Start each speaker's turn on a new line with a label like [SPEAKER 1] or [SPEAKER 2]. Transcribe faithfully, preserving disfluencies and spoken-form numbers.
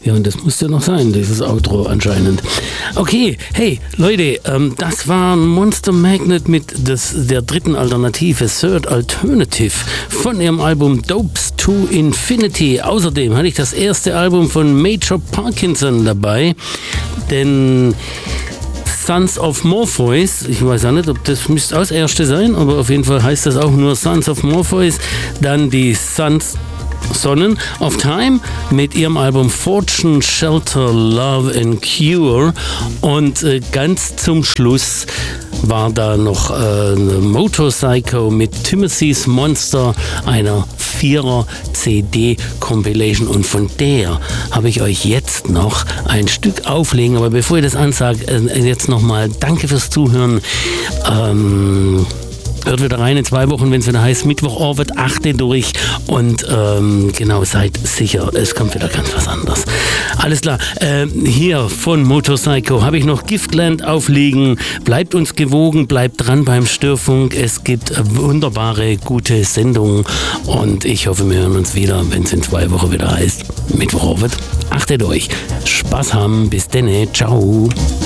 [SPEAKER 1] Ja, und das musste noch sein, dieses Outro anscheinend. Okay, hey, Leute, ähm, das war Monster Magnet mit des, der dritten Alternative, Third Alternative, von ihrem Album Dopes to Infinity. Außerdem hatte ich das erste Album von Major Parkinson dabei, denn Sons of Morpheus, ich weiß auch nicht, ob das müsste auch das erste sein, aber auf jeden Fall heißt das auch nur Sons of Morpheus. Dann die Sons Sonnen of Time mit ihrem Album Fortune, Shelter, Love and Cure. Und äh, ganz zum Schluss war da noch äh, Motorpsycho mit Timothy's Monster, einer Vierer-C D-Compilation. Und von der habe ich euch jetzt noch ein Stück auflegen. Aber bevor ich das ansage, äh, jetzt nochmal danke fürs Zuhören. Ähm... Hört wieder rein in zwei Wochen, wenn es wieder heißt Mittwoch Orbit, achte durch und ähm, genau, seid sicher, es kommt wieder ganz was anderes. Alles klar, äh, hier von Motorpsycho habe ich noch Giftland aufliegen. Bleibt uns gewogen, bleibt dran beim Störfunk. Es gibt wunderbare, gute Sendungen und ich hoffe, wir hören uns wieder, wenn es in zwei Wochen wieder heißt Mittwoch Orbit. Achtet euch, Spaß haben, bis denne, ciao.